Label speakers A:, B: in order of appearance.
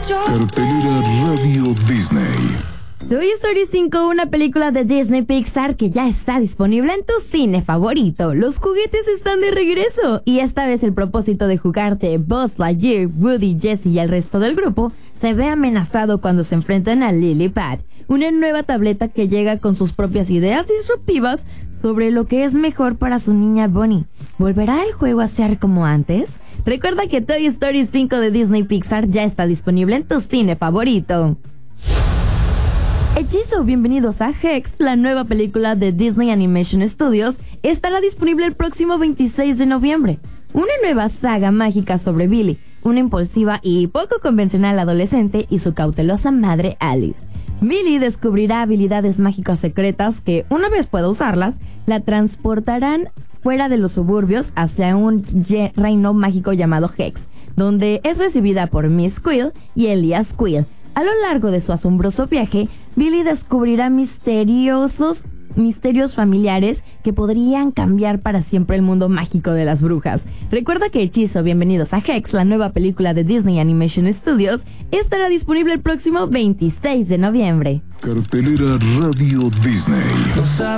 A: Cartelera Radio Disney.
B: Toy Story 5, una película de Disney Pixar que ya está disponible en tu cine favorito. Los juguetes están de regreso y esta vez el propósito de jugarte Buzz Lightyear, Woody, Jessie y el resto del grupo se ve amenazado cuando se enfrentan a Lily-Pad, una nueva tableta que llega con sus propias ideas disruptivas sobre lo que es mejor para su niña Bonnie. ¿Volverá el juego a ser como antes? Recuerda que Toy Story 5 de Disney Pixar ya está disponible en tu cine favorito. Hechizo, bienvenidos a Hex, la nueva película de Disney Animation Studios, estará disponible el próximo 26 de noviembre. Una nueva saga mágica sobre Billy, una impulsiva y poco convencional adolescente y su cautelosa madre Alice. Billy descubrirá habilidades mágicas secretas que, una vez pueda usarlas, la transportarán fuera de los suburbios hacia un reino mágico llamado Hex, donde es recibida por Miss Quill y Elias Quill. A lo largo de su asombroso viaje, Billy descubrirá misterios familiares que podrían cambiar para siempre el mundo mágico de las brujas. Recuerda que Hechizo, bienvenidos a Hex, la nueva película de Disney Animation Studios, estará disponible el próximo 26 de noviembre.
A: Cartelera Radio Disney.